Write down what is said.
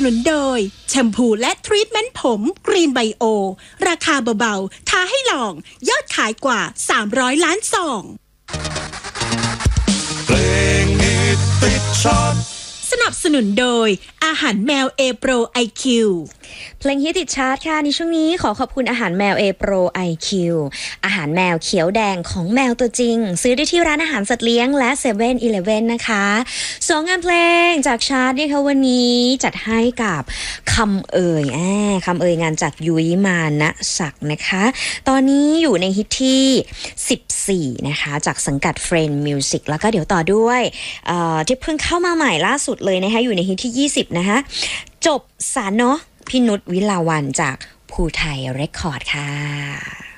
นุนโดยแชมพูและทรีทเมนต์ผมกรีนไบโอราคาเบาๆท้าให้ลองยอดขายกว่า300ล้านซองเพลงฮิตติดชาร์ตสนับสนุนโดยอาหารแมว A Pro IQ เพลงฮิตติดชาร์ตค่ะในช่วงนี้ขอขอบคุณอาหารแมว A Pro IQ อาหารแมวเขียวแดงของแมวตัวจริงซื้อได้ที่ร้านอาหารสัตว์เลี้ยงและ7-Eleven นะคะ2งานเพลงจากชาร์ตนะคะวันนี้จัดให้กับคำเอ่ยงานจากยุ้ยมานะศักดิ์นะคะตอนนี้อยู่ในฮิตที่14นะคะจากสังกัด Friend Music แล้วก็เดี๋ยวต่อด้วยที่เพิ่งเข้ามาใหม่ล่าสุดเลยนะคะอยู่ในฮิตที่20นะคะจบสารเนาะพี่นุชวิลาวันจากภูไทยเรคคอร์ดค่ะ